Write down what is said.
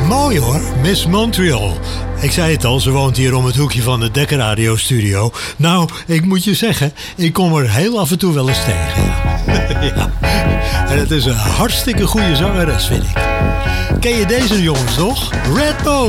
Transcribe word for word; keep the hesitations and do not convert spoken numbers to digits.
Mooi hoor, Miss Montreal. Ik zei het al, ze woont hier om het hoekje van de Dekker Radio Studio. Nou, ik moet je zeggen, ik kom er heel af en toe wel eens tegen. Ja. En het is een hartstikke goede zangeres, vind ik. Ken je deze jongens nog? Redbone.